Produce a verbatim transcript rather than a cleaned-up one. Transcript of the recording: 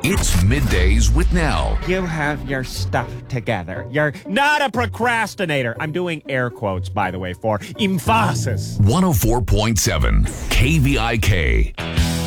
It's Middays with Nell. You have your stuff together. You're not a procrastinator. I'm doing air quotes, by the way, for emphasis. one oh four point seven K V I K.